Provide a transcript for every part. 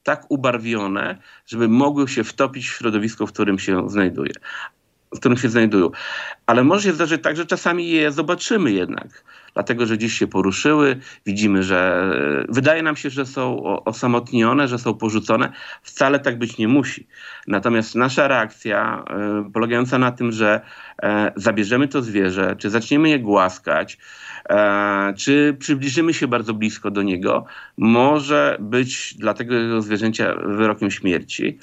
tak ubarwione, żeby mogły się wtopić w środowisko, w którym się znajdują. Ale może się zdarzyć tak, że czasami je zobaczymy jednak, dlatego że gdzieś się poruszyły, widzimy, że wydaje nam się, że są osamotnione, że są porzucone. Wcale tak być nie musi. Natomiast nasza reakcja polegająca na tym, że zabierzemy to zwierzę, czy zaczniemy je głaskać, czy przybliżymy się bardzo blisko do niego, może być dla tego zwierzęcia wyrokiem śmierci,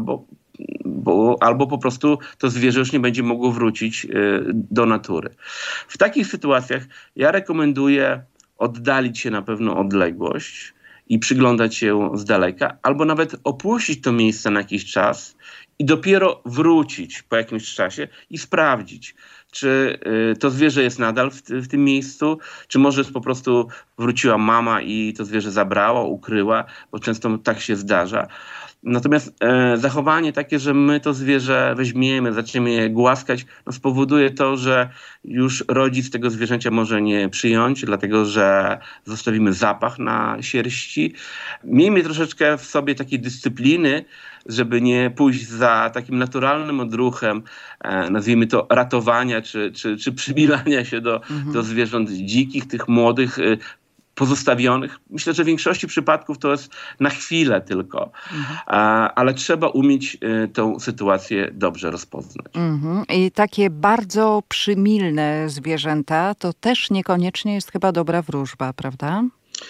albo po prostu to zwierzę już nie będzie mogło wrócić do natury. W takich sytuacjach ja rekomenduję oddalić się na pewną odległość i przyglądać się z daleka, albo nawet opuścić to miejsce na jakiś czas i dopiero wrócić po jakimś czasie i sprawdzić, czy to zwierzę jest nadal w tym miejscu, czy może po prostu wróciła mama i to zwierzę zabrała, ukryła, bo często tak się zdarza. Natomiast zachowanie takie, że my to zwierzę weźmiemy, zaczniemy je głaskać, spowoduje to, że już rodzic tego zwierzęcia może nie przyjąć, dlatego że zostawimy zapach na sierści. Miejmy troszeczkę w sobie takiej dyscypliny, żeby nie pójść za takim naturalnym odruchem, nazwijmy to ratowania czy przymilania się do zwierząt dzikich, tych młodych, pozostawionych. Myślę, że w większości przypadków to jest na chwilę tylko, ale trzeba umieć tą sytuację dobrze rozpoznać. I takie bardzo przymilne zwierzęta to też niekoniecznie jest chyba dobra wróżba, prawda?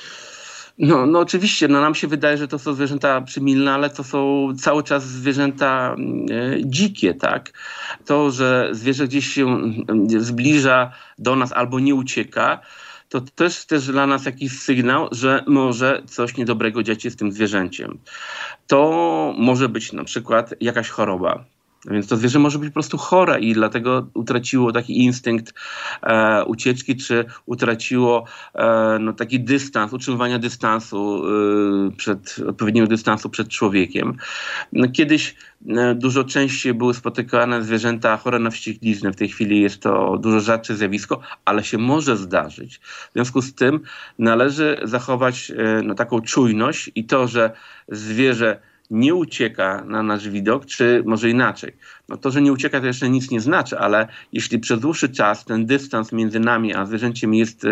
No oczywiście, nam się wydaje, że to są zwierzęta przymilne, ale to są cały czas zwierzęta dzikie, tak? To, że zwierzę gdzieś się zbliża do nas albo nie ucieka, to też dla nas jakiś sygnał, że może coś niedobrego dziać się z tym zwierzęciem. To może być na przykład jakaś choroba. Więc to zwierzę może być po prostu chore i dlatego utraciło taki instynkt ucieczki, czy utraciło taki dystans, utrzymywania dystansu, odpowiedniego dystansu przed człowiekiem. Kiedyś dużo częściej były spotykane zwierzęta chore na wściekliznę. W tej chwili jest to dużo rzadsze zjawisko, ale się może zdarzyć. W związku z tym należy zachować taką czujność i to, że zwierzę nie ucieka na nasz widok, czy może inaczej. To, że nie ucieka, to jeszcze nic nie znaczy, ale jeśli przez dłuższy czas ten dystans między nami a zwierzęciem jest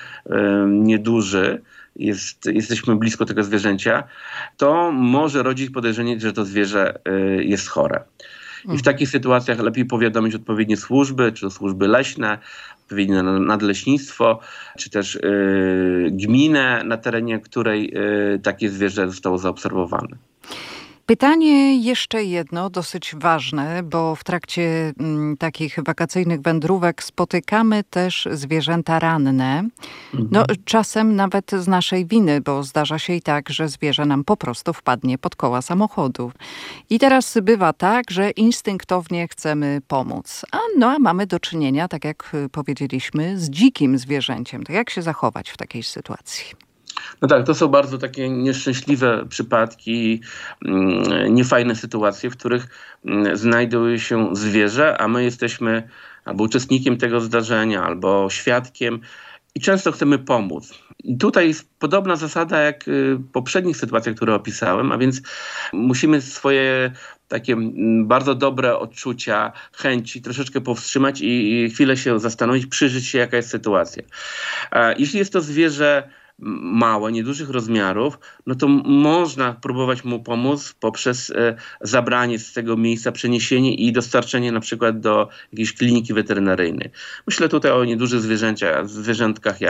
nieduży, jesteśmy blisko tego zwierzęcia, to może rodzić podejrzenie, że to zwierzę jest chore. I w takich sytuacjach lepiej powiadomić odpowiednie służby, czy służby leśne, odpowiednie nadleśnictwo, czy też gminę, na terenie której takie zwierzę zostało zaobserwowane. Pytanie jeszcze jedno, dosyć ważne, bo w trakcie takich wakacyjnych wędrówek spotykamy też zwierzęta ranne. Czasem nawet z naszej winy, bo zdarza się i tak, że zwierzę nam po prostu wpadnie pod koła samochodu. I teraz bywa tak, że instynktownie chcemy pomóc. A mamy do czynienia, tak jak powiedzieliśmy, z dzikim zwierzęciem. To jak się zachować w takiej sytuacji? No tak, to są bardzo takie nieszczęśliwe przypadki, niefajne sytuacje, w których znajduje się zwierzę, a my jesteśmy albo uczestnikiem tego zdarzenia, albo świadkiem i często chcemy pomóc. I tutaj jest podobna zasada jak w poprzednich sytuacjach, które opisałem, a więc musimy swoje takie bardzo dobre odczucia, chęci troszeczkę powstrzymać i chwilę się zastanowić, przyjrzeć się, jaka jest sytuacja. Jeśli jest to zwierzę małe, niedużych rozmiarów, to można próbować mu pomóc poprzez zabranie z tego miejsca, przeniesienie i dostarczenie na przykład do jakiejś kliniki weterynaryjnej. Myślę tutaj o niedużych zwierzętkach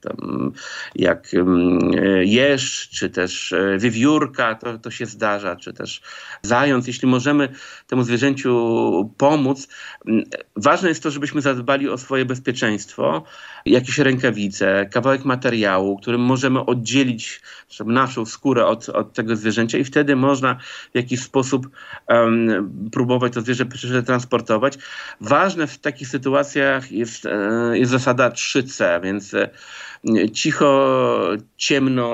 jak jeż, czy też wiewiórka, to się zdarza, czy też zając. Jeśli możemy temu zwierzęciu pomóc, ważne jest to, żebyśmy zadbali o swoje bezpieczeństwo, jakieś rękawice, kawałek materiału, którym możemy oddzielić naszą skórę od tego zwierzęcia i wtedy można w jakiś sposób próbować to zwierzę przetransportować. Ważne w takich sytuacjach jest zasada 3C, więc cicho, ciemno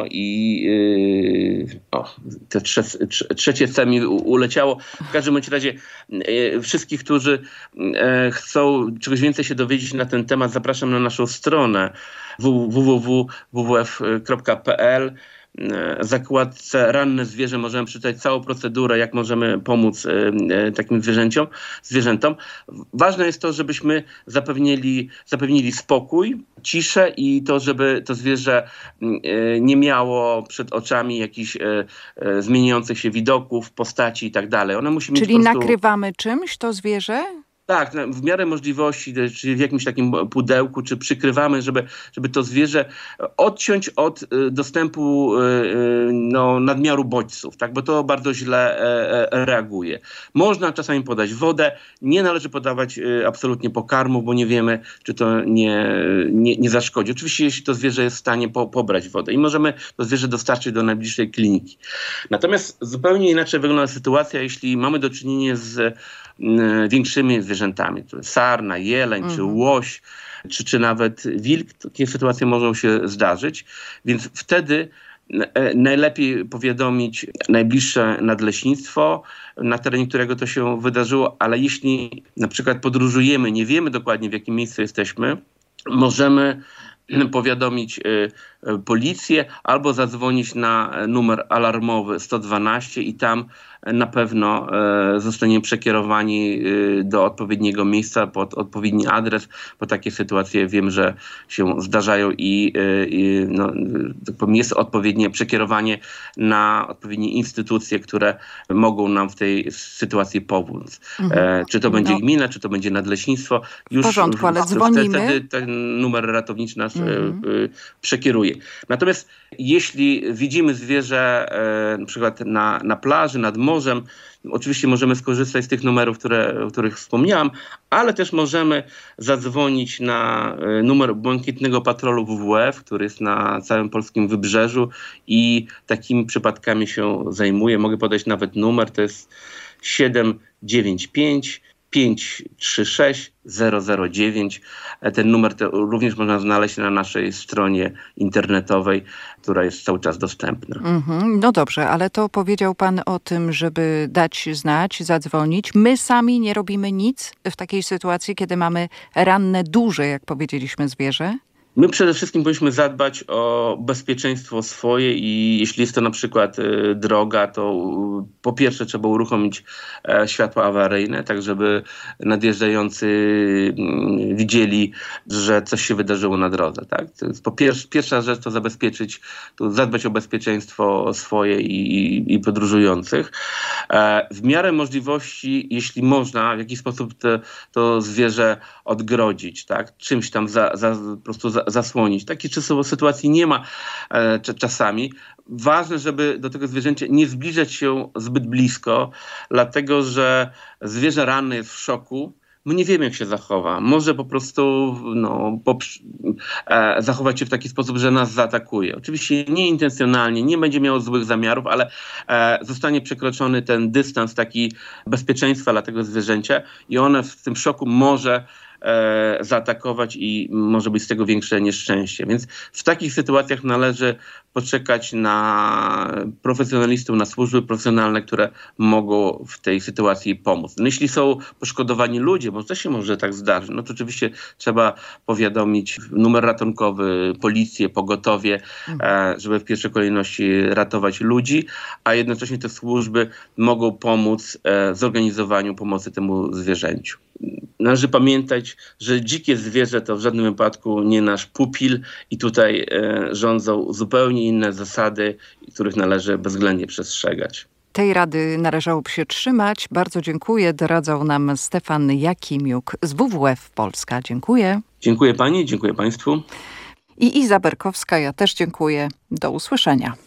i te trzecie C mi uleciało. W każdym bądź razie wszystkich, którzy chcą czegoś więcej się dowiedzieć na ten temat, zapraszam na naszą stronę www.wwf.pl. zakładce ranne zwierzę możemy przeczytać całą procedurę, jak możemy pomóc takim zwierzętom. Ważne jest to, żebyśmy zapewnili spokój, ciszę i to, żeby to zwierzę nie miało przed oczami jakichś zmieniających się widoków, postaci i tak dalej. Ona musi mieć Czyli po prostu... nakrywamy czymś to zwierzę? Tak, w miarę możliwości, czy w jakimś takim pudełku, czy przykrywamy, żeby to zwierzę odciąć od dostępu nadmiaru bodźców, tak? Bo to bardzo źle reaguje. Można czasami podać wodę, nie należy podawać absolutnie pokarmu, bo nie wiemy, czy to nie zaszkodzi. Oczywiście, jeśli to zwierzę jest w stanie pobrać wodę i możemy to zwierzę dostarczyć do najbliższej kliniki. Natomiast zupełnie inaczej wygląda sytuacja, jeśli mamy do czynienia z większymi zwierzętami, to sarna, jeleń, czy łoś, czy nawet wilk. Takie sytuacje mogą się zdarzyć, więc wtedy najlepiej powiadomić najbliższe nadleśnictwo, na terenie którego to się wydarzyło, ale jeśli na przykład podróżujemy, nie wiemy dokładnie, w jakim miejscu jesteśmy, możemy powiadomić policję albo zadzwonić na numer alarmowy 112 i tam na pewno zostaniemy przekierowani do odpowiedniego miejsca, pod odpowiedni adres, bo takie sytuacje wiem, że się zdarzają i jest odpowiednie przekierowanie na odpowiednie instytucje, które mogą nam w tej sytuacji pomóc. Czy to będzie gmina, czy to będzie nadleśnictwo. Już w porządku, ale dzwonimy. Wtedy ten numer ratowniczy nas przekieruje. Natomiast jeśli widzimy zwierzę na przykład na plaży, nad morzem, oczywiście możemy skorzystać z tych numerów, o których wspomniałam, ale też możemy zadzwonić na numer Błękitnego Patrolu WWF, który jest na całym polskim wybrzeżu i takimi przypadkami się zajmuje. Mogę podać nawet numer, to jest 795 536 009. Ten numer również można znaleźć na naszej stronie internetowej, która jest cały czas dostępna. No dobrze, ale to powiedział pan o tym, żeby dać znać, zadzwonić. My sami nie robimy nic w takiej sytuacji, kiedy mamy ranne, duże, jak powiedzieliśmy, zwierzę? My przede wszystkim powinniśmy zadbać o bezpieczeństwo swoje i jeśli jest to na przykład droga, to po pierwsze trzeba uruchomić światła awaryjne, tak żeby nadjeżdżający widzieli, że coś się wydarzyło na drodze. Tak? To jest pierwsza rzecz to zadbać o bezpieczeństwo swoje i podróżujących. W miarę możliwości, jeśli można, w jakiś sposób to zwierzę odgrodzić, tak? Czymś tam po prostu zasłonić. Takiej sytuacji nie ma czasami. Ważne, żeby do tego zwierzęcia nie zbliżać się zbyt blisko, dlatego że zwierzę ranne jest w szoku. My nie wiemy, jak się zachowa. Może po prostu zachować się w taki sposób, że nas zaatakuje. Oczywiście nieintencjonalnie, nie będzie miało złych zamiarów, ale zostanie przekroczony ten dystans taki bezpieczeństwa dla tego zwierzęcia i one w tym szoku może zaatakować i może być z tego większe nieszczęście. Więc w takich sytuacjach należy poczekać na profesjonalistów, na służby profesjonalne, które mogą w tej sytuacji pomóc. No, jeśli są poszkodowani ludzie, bo to się może tak zdarzyć, no to oczywiście trzeba powiadomić numer ratunkowy, policję, pogotowie, żeby w pierwszej kolejności ratować ludzi, a jednocześnie te służby mogą pomóc w zorganizowaniu pomocy temu zwierzęciu. Należy pamiętać, że dzikie zwierzę to w żadnym wypadku nie nasz pupil i tutaj rządzą zupełnie inne zasady, których należy bezwzględnie przestrzegać. Tej rady należałoby się trzymać. Bardzo dziękuję. Doradzał nam Stefan Jakimiuk z WWF Polska. Dziękuję. Dziękuję pani, dziękuję państwu. I Iza Berkowska, ja też dziękuję. Do usłyszenia.